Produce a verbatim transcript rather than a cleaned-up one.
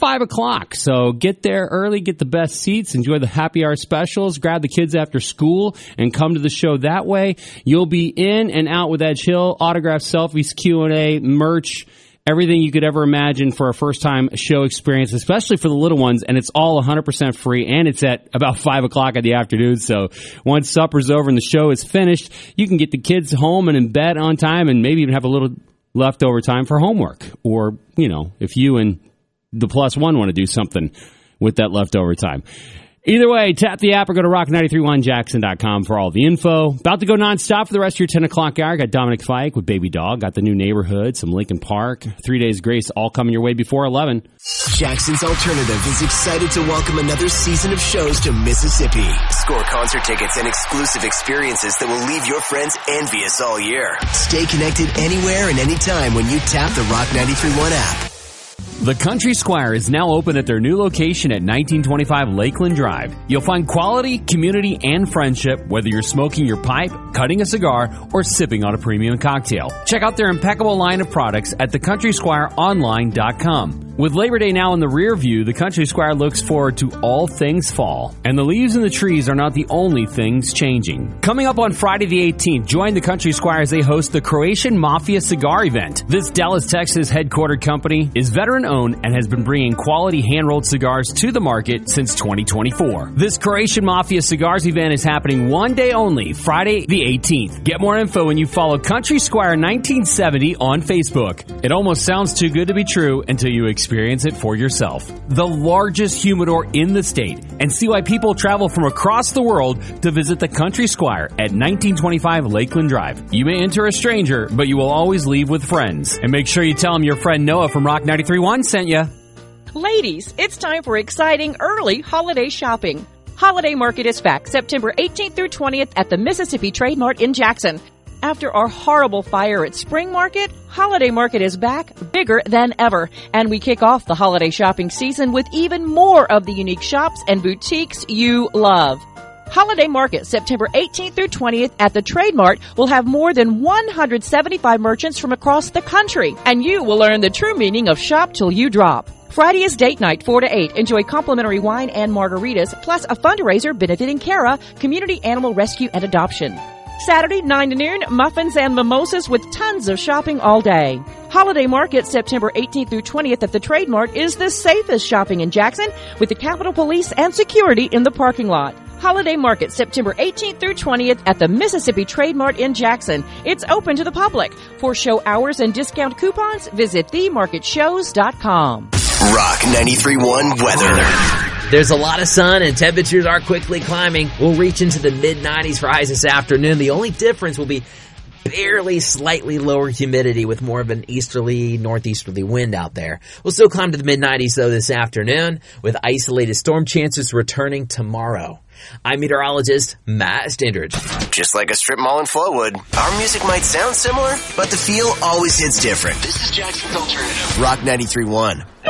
five o'clock. So get there early, get the best seats, enjoy the happy hour specials, grab the kids after school, and come to the show that way. You'll be in and out with Edge Hill, autograph selfies, Q and A, merch, everything you could ever imagine for a first-time show experience, especially for the little ones, and it's all one hundred percent free, and it's at about five o'clock in the afternoon, so once supper's over and the show is finished, you can get the kids home and in bed on time and maybe even have a little leftover time for homework, or, you know, if you and the plus one want to do something with that leftover time. Either way, tap the app or go to rock nine three one jackson dot com for all the info. About to go nonstop for the rest of your ten o'clock hour. Got Dominic Fike with Baby Dog. Got the new Neighborhood, some Lincoln Park, Three Days Grace, all coming your way before eleven. Jackson's Alternative is excited to welcome another season of shows to Mississippi. Score concert tickets and exclusive experiences that will leave your friends envious all year. Stay connected anywhere and anytime when you tap the Rock ninety-three point one app. The Country Squire is now open at their new location at nineteen twenty-five Lakeland Drive. You'll find quality, community, and friendship whether you're smoking your pipe, cutting a cigar, or sipping on a premium cocktail. Check out their impeccable line of products at the country squire online dot com. With Labor Day now in the rear view, the Country Squire looks forward to all things fall. And the leaves in the trees are not the only things changing. Coming up on Friday the eighteenth, join the Country Squire as they host the Croatian Mafia Cigar Event. This Dallas, Texas headquartered company is veteran-owned and has been bringing quality hand-rolled cigars to the market since twenty twenty-four. This Croatian Mafia Cigars event is happening one day only, Friday the eighteenth. Get more info when you follow Country Squire nineteen seventy on Facebook. It almost sounds too good to be true until you experience it for yourself. The largest humidor in the state, and see why people travel from across the world to visit the Country Squire at nineteen twenty-five Lakeland Drive. You may enter a stranger, but you will always leave with friends. And make sure you tell them your friend Noah from Rock ninety-three point one sent you. Ladies, it's time for exciting early holiday shopping. Holiday Market is back September eighteenth through twentieth at the Mississippi Trade Mart in Jackson. After our horrible fire at Spring Market, Holiday Market is back, bigger than ever. And we kick off the holiday shopping season with even more of the unique shops and boutiques you love. Holiday Market, September eighteenth through twentieth at the Trade Mart, will have more than one hundred seventy-five merchants from across the country. And you will learn the true meaning of shop till you drop. Friday is date night, four to eight. Enjoy complimentary wine and margaritas, plus a fundraiser benefiting Cara, Community Animal Rescue and Adoption. Saturday, nine to noon, muffins and mimosas with tons of shopping all day. Holiday Market, September eighteenth through twentieth at the Trade Mart is the safest shopping in Jackson, with the Capitol Police and security in the parking lot. Holiday Market, September eighteenth through twentieth at the Mississippi Trade Mart in Jackson. It's open to the public. For show hours and discount coupons, visit the market shows dot com. Rock ninety-three point one weather. There's a lot of sun and temperatures are quickly climbing. We'll reach into the mid nineties for highs this afternoon. The only difference will be barely slightly lower humidity with more of an easterly, northeasterly wind out there. We'll still climb to the mid nineties though this afternoon, with isolated storm chances returning tomorrow. I'm meteorologist Matt Stindridge. Just like a strip mall in Flowood, our music might sound similar, but the feel always hits different. This is Jackson's Alternative. Rock ninety-three point one.